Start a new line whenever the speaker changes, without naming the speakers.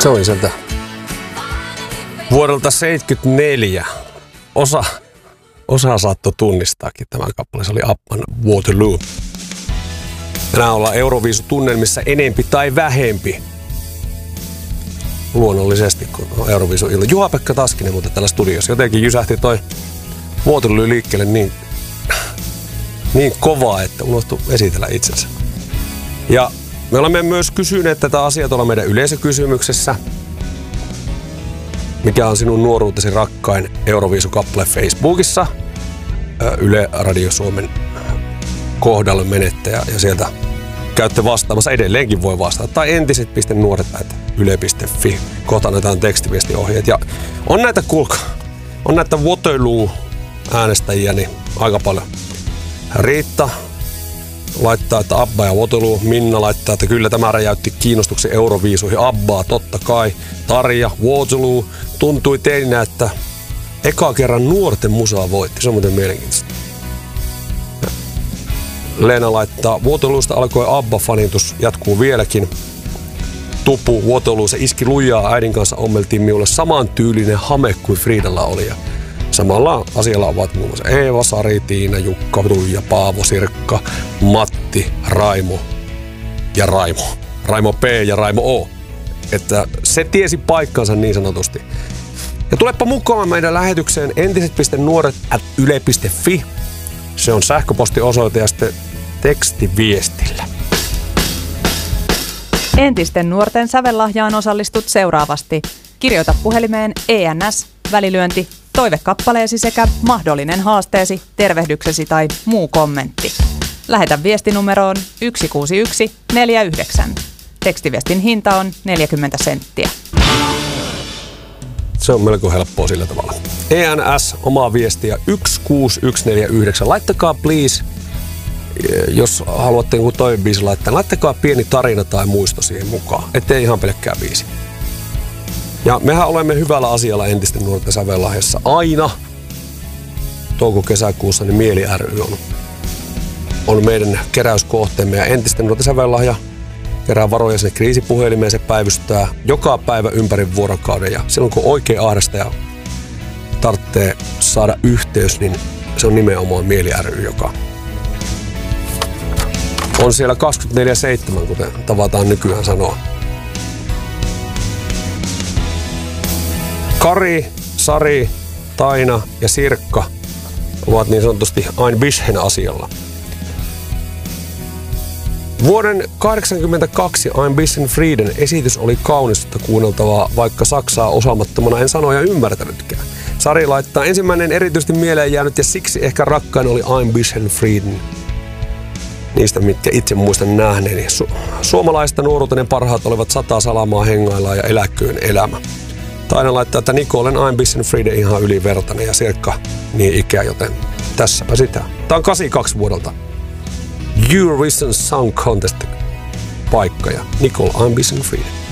Se oli sieltä vuodelta 1974. Osa saattoi tunnistaakin tämän kappaleen. Se oli Abban Waterloo. Tänään ollaan Euroviisu-tunnelmissa enempi tai vähempi. Luonnollisesti, kun on Euroviisu-ilta. Juha-Pekka Taskinen muuten täällä studiossa. Jotenkin jysähti toi Waterloo liikkeelle niin kovaa, että unohtui esitellä itsensä. Ja me olemme myös kysyneet tätä asiaa tuolla meidän yleisökysymyksessä. Mikä on sinun nuoruutesi rakkain Euroviisu-kappale Facebookissa? Yle Radio Suomen kohdalle menette ja sieltä käytte vastaamassa. Edelleenkin voi vastata. Tai entiset.nuoret@yle.fi. Kohta annetaan tekstiviestiohjeet. Ja on näitä Waterloo-äänestäjiä niin aika paljon. Riitta laittaa, että Abba ja Waterloo. Minna laittaa, että kyllä tämä räjäytti kiinnostuksen Euroviisuihin. Abbaa, totta kai. Tarja, Waterloo. Tuntui teininä, että eka kerran nuorten musaa voitti. Se on muuten mielenkiintoista. Leena laittaa, Waterloosta alkoi Abba-fanitus, jatkuu vieläkin. Tupu, Waterloo, se iski lujaa. Äidin kanssa ommeltiin minulle samantyylinen hame kuin Friidalla oli. Ja samalla asialla ovat muun muassa Eeva, Sari, Tiina, Jukka, Tuija, Paavo, Sirkka, Matti, Raimo ja Raimo. Raimo P ja Raimo O. Että se tiesi paikkansa niin sanotusti. Ja tulepa mukaan meidän lähetykseen entiset.nuoret@yle.fi. Se on sähköpostiosoite ja sitten tekstiviestillä.
Entisten nuorten sävellahjaan osallistut seuraavasti. Kirjoita puhelimeen ENS, välilyönti, toivekappaleesi sekä mahdollinen haasteesi, tervehdyksesi tai muu kommentti. Lähetä viestinumeroon 16149. Tekstiviestin hinta on 40 senttiä.
Se on melko helppoa sillä tavalla. ENS, omaa viestiä 16149. Laittakaa please, jos haluatte joku toivebiisi laittaa, laittakaa pieni tarina tai muisto siihen mukaan, ettei ihan pelkkää biisi. Ja mehän olemme hyvällä asialla entisten nuorten sävellahjassa aina. Touko-kesäkuussa niin Mieli ry on meidän keräyskohteemme ja entisten nuorten sävellahja kerää varoja sinne kriisipuhelimeen, se päivystää joka päivä ympäri vuorokauden ja silloin kun oikein ahdasta ja tarvitsee saada yhteys, niin se on nimenomaan Mieli ry, joka on siellä 24/7, kuten tavataan nykyään sanoa. Kari, Sari, Taina ja Sirkka ovat niin sanotusti ein bisschen asialla. Vuoden 1982 Ein bisschen Frieden esitys oli kaunista kuunneltavaa, vaikka saksaa osaamattomana en sanoja ymmärtänytkään. Sari laittaa, ensimmäinen erityisesti mieleen jäänyt ja siksi ehkä rakkain oli Ein bisschen Frieden. Niistä, mitkä itse muistan nähneeni. Suomalaista nuoruutenen parhaat olivat 100 salamaa hengaillaan ja eläköön elämä. Taina laittaa, että Niko, olen Ein bisschen Frieden ihan ylivertainen ja Sirkka niin ikää, joten tässäpä sitä. Tää on 82 vuodelta. Eurovision Song Contest paikka ja Nicole Ein bisschen Frieden.